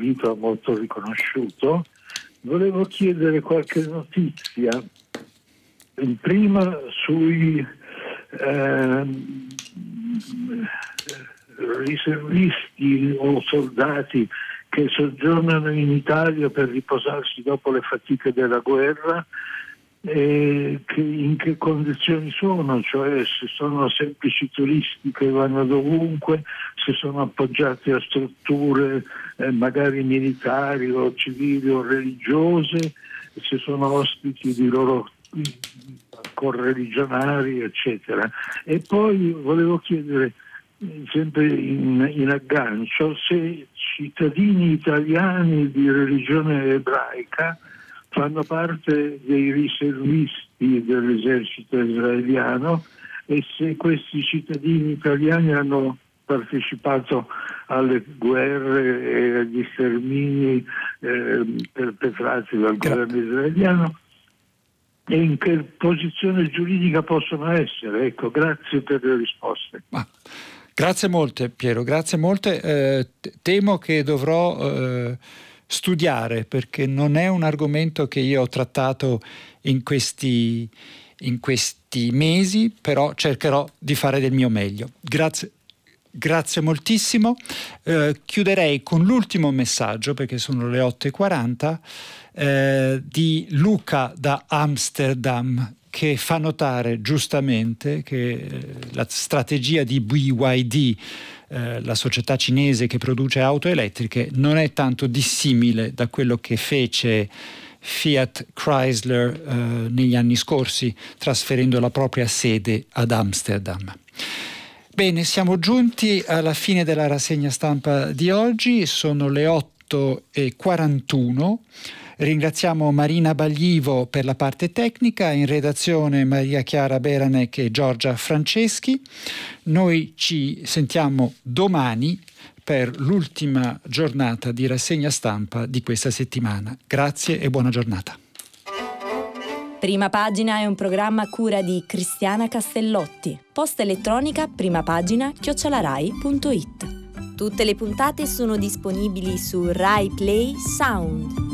servito, molto riconosciuto. Volevo chiedere qualche notizia, prima sui riservisti o soldati che soggiornano in Italia per riposarsi dopo le fatiche della guerra, in che condizioni sono, cioè se sono semplici turisti che vanno dovunque, se sono appoggiati a strutture magari militari o civili o religiose, se sono ospiti di loro correligionari, eccetera. E poi volevo chiedere, sempre in aggancio, se cittadini italiani di religione ebraica fanno parte dei riservisti dell'esercito israeliano e se questi cittadini italiani hanno partecipato alle guerre e agli stermini perpetrati dal governo israeliano e in che posizione giuridica possono essere. Ecco, grazie per le risposte. Grazie molte, Piero, grazie molte. Temo che dovrò studiare, perché non è un argomento che io ho trattato in questi mesi, però cercherò di fare del mio meglio. Grazie moltissimo. Chiuderei con l'ultimo messaggio, perché sono le 8:40, di Luca da Amsterdam, che fa notare giustamente che la strategia di BYD, la società cinese che produce auto elettriche, non è tanto dissimile da quello che fece Fiat Chrysler negli anni scorsi, trasferendo la propria sede ad Amsterdam. Bene, siamo giunti alla fine della rassegna stampa di oggi, sono le 8:41. Ringraziamo Marina Baglivo per la parte tecnica, in redazione Maria Chiara Beranec e Giorgia Franceschi. Noi ci sentiamo domani per l'ultima giornata di rassegna stampa di questa settimana. Grazie e buona giornata. Prima Pagina è un programma a cura di Cristiana Castellotti. Posta elettronica primapagina@rai.it. Tutte le puntate sono disponibili su Rai Play Sound.